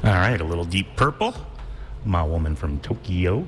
All right, a little Deep Purple. My Woman from Tokyo.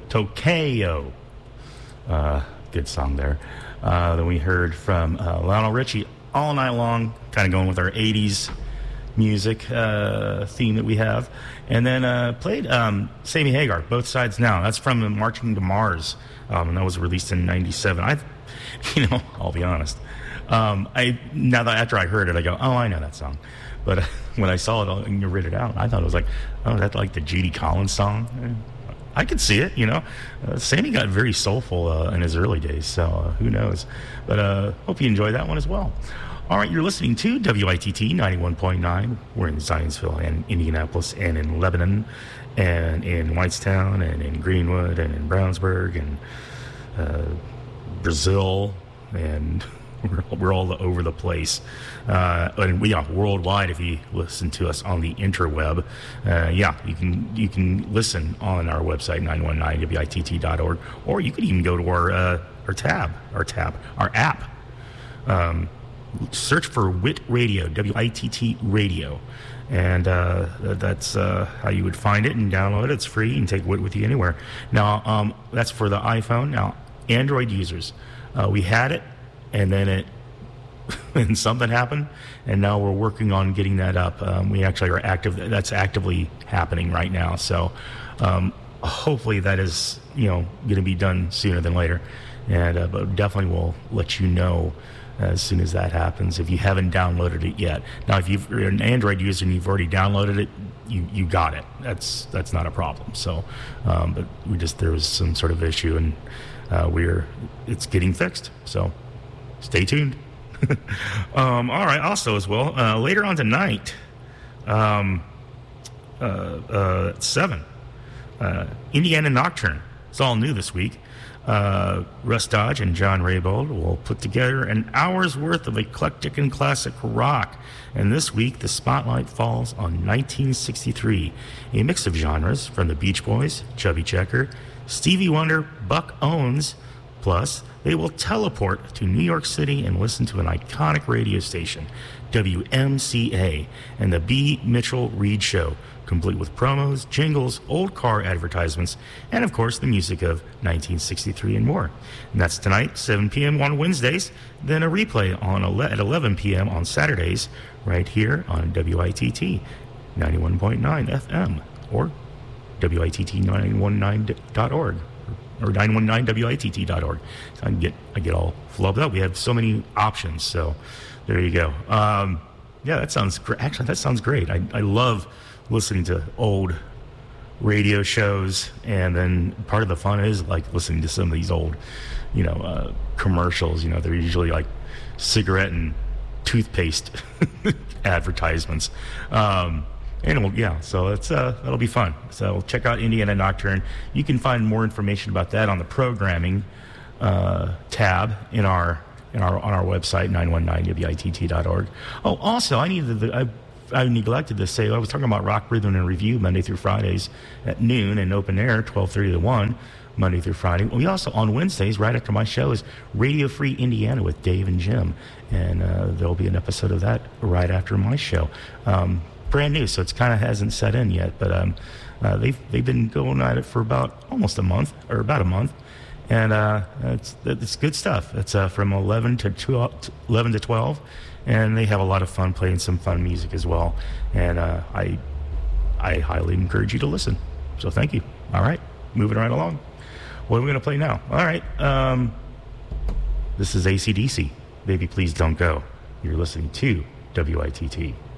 Good song there. Then we heard from Lionel Richie, All Night Long, kind of going with our 80s music theme that we have. And then played Sammy Hagar, Both Sides Now. That's from Marching to Mars. And that was released in 97. I'll be honest. After I heard it, I go, oh, I know that song. But when I saw it and you read it out, I thought it was like, oh, that's like the Judy Collins song. I could see it, Sammy got very soulful in his early days, so who knows. But hope you enjoy that one as well. All right, you're listening to WITT 91.9. We're in Zionsville and Indianapolis and in Lebanon and in Whitestown and in Greenwood and in Brownsburg and Brazil, and we're all over the place. And we are worldwide if you listen to us on the interweb. You can listen on our website, 919witt.org, or you could even go to our app. Search for WITT Radio, WITT Radio, and that's how you would find it and download it. It's free. You can take WITT with you anywhere. Now, that's for the iPhone. Now, Android users, we had it, and then and something happened, and now we're working on getting that up. We actually are active. That's actively happening right now. So hopefully that is going to be done sooner than later, and but definitely we'll let you know as soon as that happens, if you haven't downloaded it yet. Now, if you're an Android user and you've already downloaded it, you got it. That's not a problem. So, but there was some sort of issue, and it's getting fixed. So, stay tuned. All right. Also, as well, later on tonight, at 7, Indiana Nocturne. It's all new this week. Russ Dodge and John Raybould will put together an hour's worth of eclectic and classic rock. And this week, the spotlight falls on 1963, a mix of genres from the Beach Boys, Chubby Checker, Stevie Wonder, Buck Owens. Plus, they will teleport to New York City and listen to an iconic radio station, WMCA, and the B. Mitchell Reed Show, complete with promos, jingles, old car advertisements, and of course the music of 1963 and more. And that's tonight, 7 p.m. on Wednesdays, then a replay at 11 p.m. on Saturdays, right here on WITT 91.9 FM or WITT919.org or 919witt.org. So I get all flubbed up. We have so many options, so there you go. That sounds great. Actually, that sounds great. I love listening to old radio shows, and then part of the fun is like listening to some of these old, commercials. They're usually like cigarette and toothpaste advertisements. So that'll be fun. So check out Indiana Nocturne. You can find more information about that on the programming tab on our website, 919witt.org. Oh, also, I neglected to say, I was talking about Rock Rhythm and Review Monday through Fridays at noon and open air 12:30 to 1 Monday through Friday. We also, on Wednesdays, right after my show, is Radio Free Indiana with Dave and Jim. And there'll be an episode of that right after my show. Brand new, so it's kind of hasn't set in yet. But they've been going at it for about a month. And it's good stuff. It's from 11 to 12. And they have a lot of fun playing some fun music as well. And I highly encourage you to listen. So thank you. All right, moving right along. What are we going to play now? All right. This is AC/DC. Baby, Please Don't Go. You're listening to WITT.